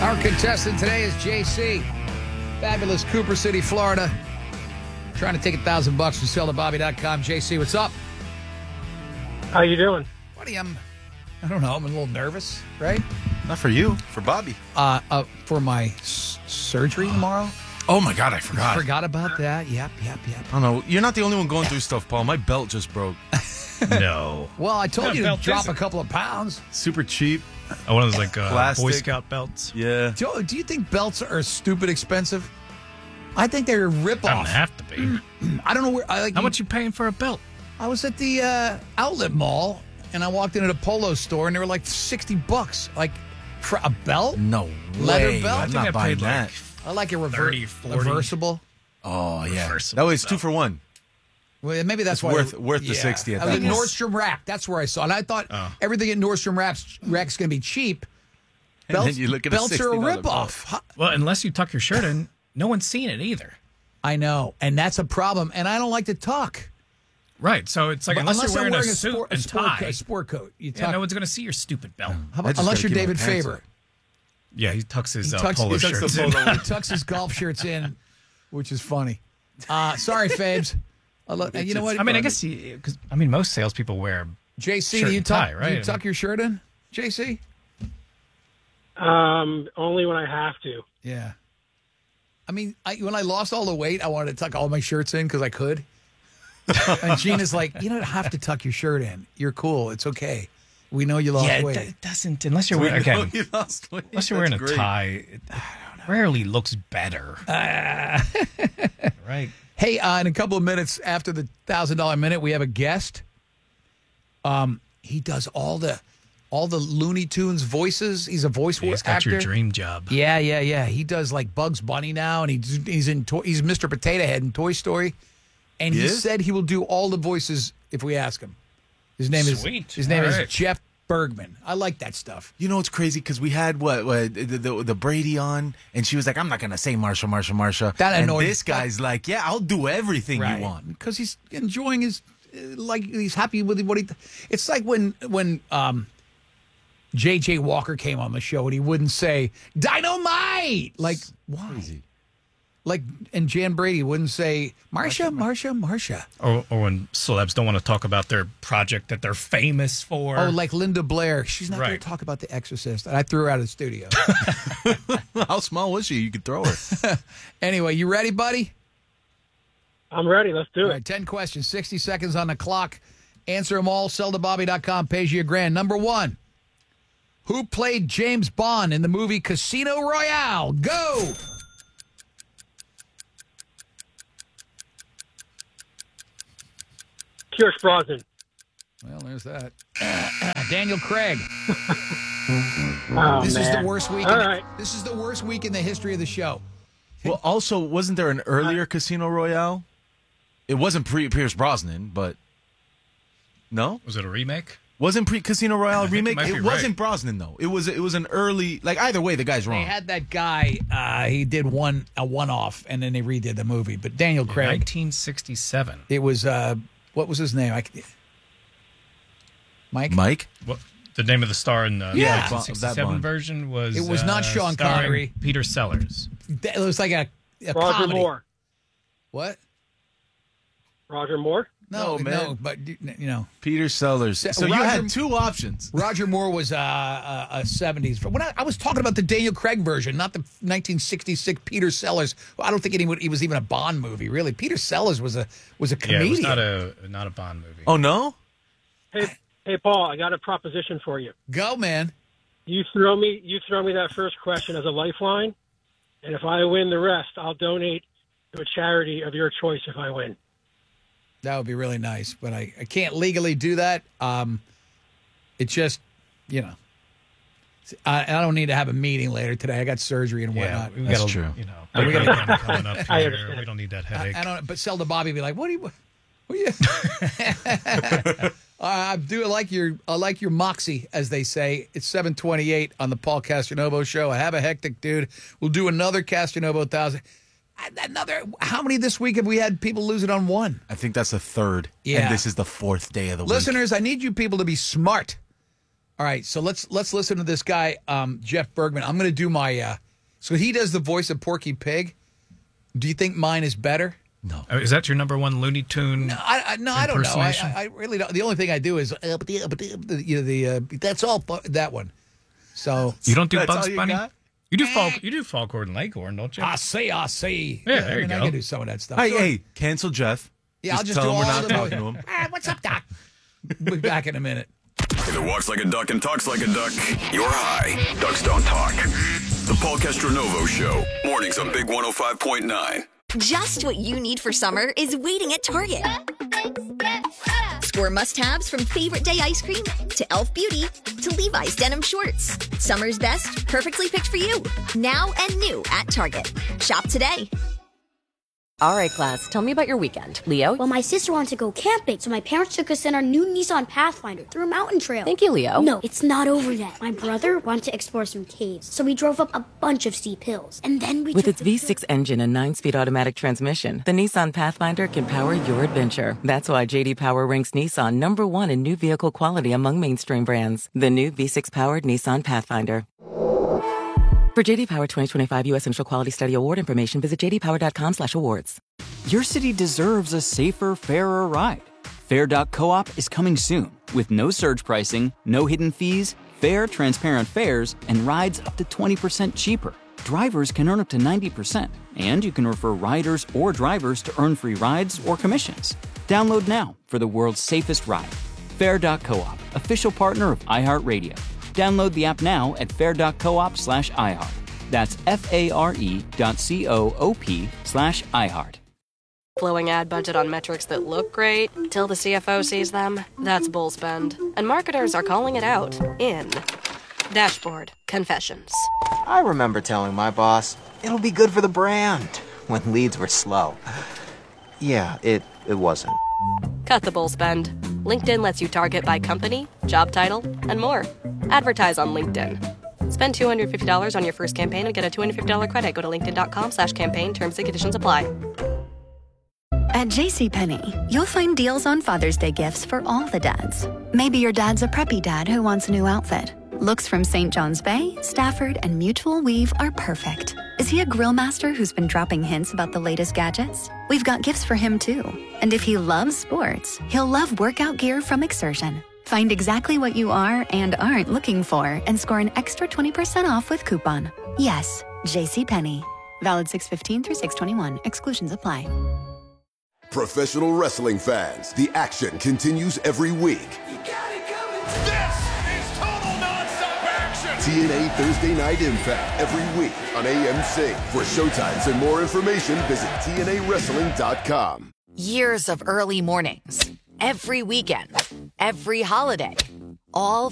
Our contestant today is JC. Fabulous Cooper City, Florida. Trying to take $1,000 from SellTheBobby.com. JC, what's up? How you doing? Buddy, I don't know. I'm a little nervous, right? Not for you, for Bobby. For my surgery tomorrow. Oh, my God, I forgot. Forgot about that. Yep. I don't know. You're not the only one going through stuff, Paul. My belt just broke. No. Well, I told you to belt drop is a couple of pounds. Super cheap. Oh, one of those like Plastic. Boy Scout belts. Yeah. Do you think belts are stupid expensive? I think they're a ripoff. Doesn't have to be. I don't know where. How much you paying for a belt? I was at the outlet mall, and I walked into the Polo store, and they were like $60. Like, for a belt? No Leather way. belt? I I'm think not I buying paid that. like I like it 30, 40. reversible. Oh, yeah. Reversible That way it's belt. 2 for 1. Well, maybe that's It's why worth the 60 at I was that at point. Nordstrom Rack. That's where I saw it. And I thought Oh. everything at Nordstrom Rack's going to be cheap. And then you look at a belts are a $60 ripoff. Well, unless you tuck your shirt in, no one's seen it either. I know, and that's a problem. And I don't like to tuck. Right. So it's like But unless you're wearing a suit sport, and tie, a sport coat, you yeah, tuck. no one's going to see your stupid belt. How I about, just unless you're gotta keep my David pants Faber. up. Yeah, he tucks his He tucks- polo he tucks shirts the in. polo. He tucks his golf shirts in, which is funny. Sorry, Fabes. You know what? I mean, I guess because most salespeople wear. JC, shirt do you and tuck? tie, right? Do you tuck your shirt in, JC? Only when I have to. Yeah. I mean, when I lost all the weight, I wanted to tuck all my shirts in because I could. And Gina's like, you don't have to tuck your shirt in. You're cool. It's okay. We know you lost Yeah, weight. it doesn't unless you're wearing Oh, again. you lost weight. Unless you're wearing a That's great. tie, it rarely looks better. Right. Hey, in a couple of minutes after the $1,000 minute, we have a guest. He does all the Looney Tunes voices. He's a voice He's got actor. your dream job. Yeah. He does like Bugs Bunny now, and he's Mr. Potato Head in Toy Story. And he is? said he will do all the voices if we ask him. His name Sweet. is All right. Jeff Bergman. I like that stuff. You know what's crazy? Because we had the Brady on, and she was like, "I'm not gonna say Marsha." That and annoyed- this guy's like, "Yeah, I'll do everything you want." because he's enjoying his like he's happy with what he. It's like when J.J. Walker came on the show and he wouldn't say dynamite. Like why? Crazy. Like and Jan Brady wouldn't say Marsha. Or when celebs don't want to talk about their project that they're famous for. Oh, like Linda Blair. She's not going Right. to talk about The Exorcist. And I threw her out of the studio. How small was she? You could throw her. Anyway, you ready, buddy? I'm ready. Let's do All it. right, 10 questions, 60 seconds on the clock. Answer them all. SellTheBobby.com pays you $1,000. Number 1. Who played James Bond in the movie Casino Royale? Go! Pierce Brosnan. Well, there's that. Daniel Craig. Oh, This is the man. worst week. All right. This is the worst week in the history of the show. Well, also, wasn't there an earlier Casino Royale? It wasn't Pierce Brosnan, but no, Was it a remake? wasn't Casino Royale a think you remake? might be It wasn't right. Brosnan though. It was an early. Like either way, the guy's They wrong. had that guy. He did a one-off, and then they redid the movie. But Daniel Craig. 1967. It was what was his name? Mike. Mike. What the name of the star in the Yeah. 1967 Bond. version was? It was not Sean starring Connery. Peter Sellers. It was like a Roger comedy. Moore. What? Roger Moore? No, No, man. no, but you know, Peter Sellers. So you Roger- had two options. Roger Moore was a 70s. When I was talking about the Daniel Craig version, not the 1966 Peter Sellers. Well, I don't think he was even a Bond movie, really. Peter Sellers was a Yeah, comedian. it was not a Bond movie. Oh no. Hey, Paul, I got a proposition for you. Go, man. You throw me that first question as a lifeline, and if I win the rest, I'll donate to a charity of your choice if I win. That would be really nice, but I can't legally do that. It's just, I don't need to have a meeting later today. I got surgery and Yeah, whatnot. we That's got true. We got a coming up I here. understand. We don't need that I headache. don't. But Sell to Bobby be like, what are you? I do like your moxie, as they say. It's 7:28 on the Paul Castellanovo show. I have a hectic dude. We'll do another Castellanovo 1,000. Another. How many this week have we had people lose it on one? I think that's the third. Yeah. And this is the fourth day of the week. Listeners, I need you people to be smart. All right, so let's listen to this guy, Jeff Bergman. I'm going to do my. So he does the voice of Porky Pig. Do you think mine is better? No. Is that your number one Looney Tune? No, I don't know. impersonation? I really don't. The only thing I do is that's all that one. So You don't do That's Bugs all you Bunny? got? You do Foghorn Leghorn, don't you? I see. Yeah, there you I go. can do some of that stuff. Hey, So- hey, cancel Jeff. Yeah, I'll just tell do him we're all not of them. talking to him. What's up, Doc? We'll be back in a minute. If it walks like a duck and talks like a duck, you're high. Ducks don't talk. The Paul Castronovo Show. Mornings on Big 105.9. Just what you need for summer is waiting at Target. Score must-haves from Favorite Day ice cream to Elf Beauty to Levi's denim shorts. Summer's best, perfectly picked for you. Now and new at Target. Shop today. All right, class, tell me about your weekend. Leo? Well, my sister wanted to go camping, so my parents took us in our new Nissan Pathfinder through a mountain trail. Thank you, Leo. No, it's not over yet. My brother wanted to explore some caves, so we drove up a bunch of steep hills. And then we With took its V6 engine and 9-speed automatic transmission, the Nissan Pathfinder can power your adventure. That's why J.D. Power ranks Nissan #1 in new vehicle quality among mainstream brands. The new V6-powered Nissan Pathfinder. For J.D. Power 2025 U.S. Initial Quality Study Award information, visit jdpower.com/awards. Your city deserves a safer, fairer ride. Fair.coop is coming soon with no surge pricing, no hidden fees, fair, transparent fares, and rides up to 20% cheaper. Drivers can earn up to 90%, and you can refer riders or drivers to earn free rides or commissions. Download now for the world's safest ride. Fair.coop, official partner of iHeartRadio. Download the app now at fair.coop/iHeart. That's FARE.coop/iHeart. Blowing ad budget on metrics that look great till the CFO sees them. That's bull spend. And marketers are calling it out in Dashboard Confessions. I remember telling my boss, it'll be good for the brand, when leads were slow. Yeah, it wasn't. Cut the bull spend. LinkedIn lets you target by company, job title, and more. Advertise on LinkedIn. Spend $250 on your first campaign and get a $250 credit. Go to linkedin.com/campaign. Terms and conditions apply. At JCPenney, you'll find deals on Father's Day gifts for all the dads. Maybe your dad's a preppy dad who wants a new outfit. Looks from St. John's Bay, Stafford, and Mutual Weave are perfect. Is he a grill master who's been dropping hints about the latest gadgets? We've got gifts for him too. And if he loves sports, he'll love workout gear from Exertion. Find exactly what you are and aren't looking for and score an extra 20% off with coupon. Yes, JCPenney. Valid 6/15 through 6/21. Exclusions apply. Professional wrestling fans, the action continues every week. This is total nonstop action! TNA Thursday Night Impact every week on AMC. For showtimes and more information, visit TNAWrestling.com. Years of early mornings, every weekend, every holiday, all